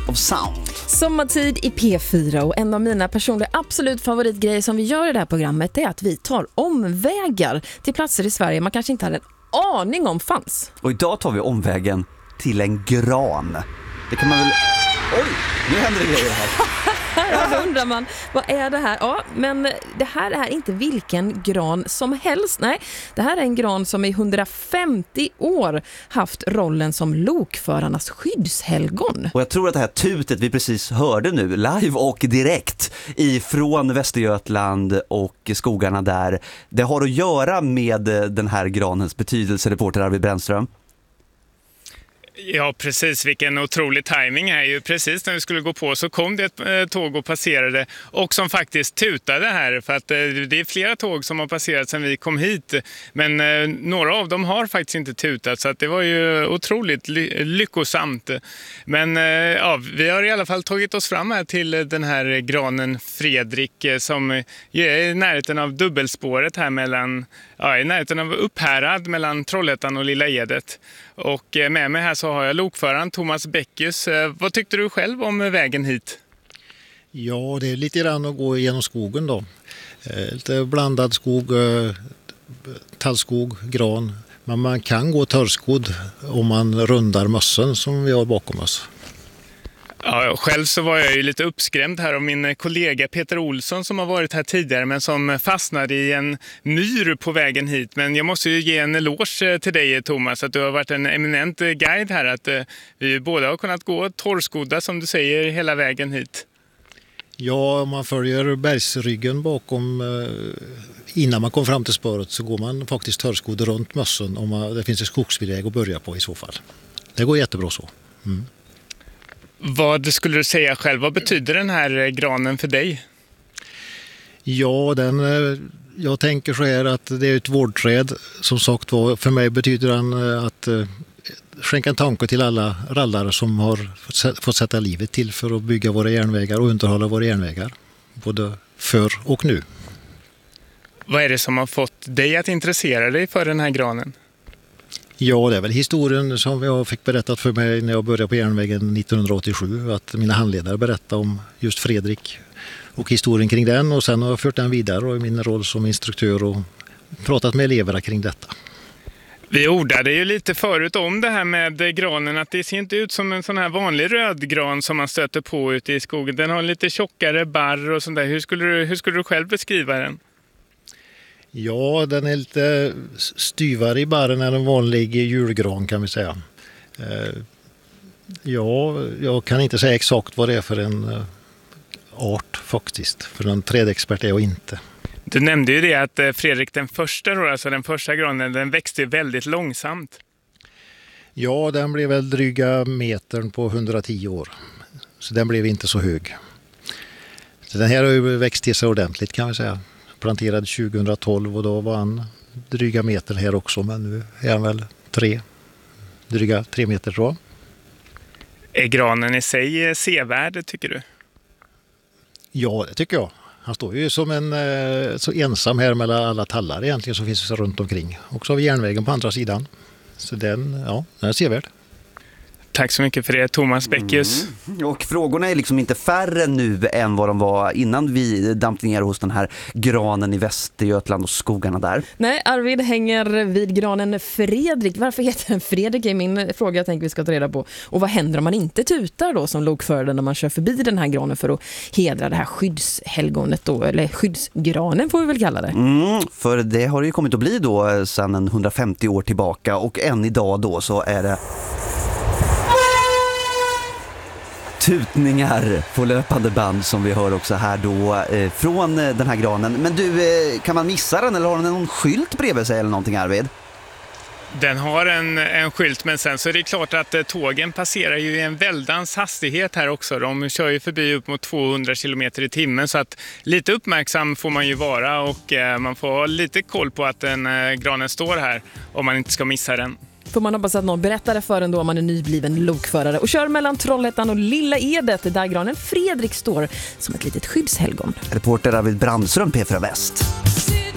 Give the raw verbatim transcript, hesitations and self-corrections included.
of Sound. Sommartid i P fyra, och en av mina personliga absolut favoritgrejer som vi gör i det här programmet är att vi tar omvägar till platser i Sverige man kanske inte hade en aning om fanns. Och idag tar vi omvägen till en gran. Det kan man väl... Oj, nu händer det grejer här. Ja, då undrar man, vad är det här? Ja, men det här är inte vilken gran som helst. Nej, det här är en gran som i hundrafemtio år haft rollen som lokförarnas skyddshelgon. Och jag tror att det här tutet vi precis hörde nu, live och direkt ifrån Västergötland och skogarna där, det har att göra med den här granens betydelse, reporter Arvid Brännström. Ja, precis. Vilken otrolig timing här. Ju precis när vi skulle gå på så kom det ett eh, tåg och passerade och som faktiskt tutade här, för att eh, det är flera tåg som har passerat sedan vi kom hit, men eh, några av dem har faktiskt inte tutat, så att det var ju otroligt ly- lyckosamt. Men eh, ja, vi har i alla fall tagit oss fram här till den här granen Fredrik eh, som är i närheten av dubbelspåret här mellan, ja, i närheten av Upphärad mellan Trollhättan och Lilla Edet. Och med mig här så har jag lokföraren Thomas Bäckius. Vad tyckte du själv om vägen hit? Ja, det är lite grann att gå genom skogen då. Lite blandad skog, tallskog, gran. Men man kan gå törskodd om man rundar mössen som vi har bakom oss. Ja, själv så var jag ju lite uppskrämd här av min kollega Peter Olsson som har varit här tidigare men som fastnade i en myr på vägen hit. Men jag måste ju ge en eloge till dig, Thomas, att du har varit en eminent guide här, att vi båda har kunnat gå torrskodda som du säger hela vägen hit. Ja, om man följer bergsryggen bakom innan man kommer fram till spåret så går man faktiskt törskodd runt mössen om man, det finns en skogsväg att börja på i så fall. Det går jättebra så. Mm. Vad skulle du säga själv? Vad betyder den här granen för dig? Ja, den, jag tänker så här att det är ett vårdträd. Som sagt var, för mig betyder den att skänka en tanke till alla rallare som har fått sätta livet till för att bygga våra järnvägar och underhålla våra järnvägar. Både för och nu. Vad är det som har fått dig att intressera dig för den här granen? Ja, det är väl historien som jag fick berättat för mig när jag började på järnvägen nittonhundraåttiosju. Att mina handledare berättade om just Fredrik och historien kring den. Och sen har jag fört den vidare och i min roll som instruktör och pratat med eleverna kring detta. Vi ordade ju lite förut om det här med granen, att det ser inte ut som en sån här vanlig rödgran som man stöter på ute i skogen. Den har lite tjockare barr och sånt där. Hur skulle du, hur skulle du själv beskriva den? Ja, den är lite styvare i barren än en vanlig julgran kan vi säga. Ja, jag kan inte säga exakt vad det är för en art faktiskt. För en trädexpert är jag inte. Du nämnde ju det att Fredrik den första, alltså den första granen, den växte väldigt långsamt. Ja, den blev väl dryga metern på hundratio år. Så den blev inte så hög. Så den här har ju växt till sig ordentligt kan vi säga. Planterad tjugohundratolv och då var han dryga meter här också, men nu är han väl tre, dryga tre meter tror jag. Är granen i sig sevärd tycker du? Ja, det tycker jag. Han står ju som en så ensam här mellan alla tallar egentligen som finns runt omkring. Och så har vi järnvägen på andra sidan. Så den, ja, den är sevärd. Tack så mycket för det, Thomas Bäckius. Mm. Och frågorna är liksom inte färre nu än vad de var innan vi damp ner hos den här granen i Västergötland och skogarna där. Nej, Arvid hänger vid granen Fredrik. Varför heter den Fredrik är min fråga jag tänker vi ska ta reda på. Och vad händer om man inte tutar då som lokförare när man kör förbi den här granen för att hedra det här skyddshelgonet då, eller skyddsgranen får vi väl kalla det. Mm, för det har ju kommit att bli då sedan en hundrafemtio år tillbaka och än idag då så är det tutningar på löpande band som vi hör också här då eh, från den här granen. Men du, eh, kan man missa den eller har den någon skylt bredvid sig eller någonting, Arvid? Den har en, en skylt, men sen så är det klart att eh, tågen passerar ju i en väldans hastighet här också. De kör ju förbi upp mot tvåhundra kilometer i timmen, så att lite uppmärksam får man ju vara och eh, man får ha lite koll på att den eh, granen står här om man inte ska missa den. Får man hoppas att någon berättar det för en då om man är nybliven lokförare och kör mellan Trollhättan och Lilla Edet där granen Fredrik står som ett litet skyddshelgon. Reporter Arvid Brännström, P fyra Väst.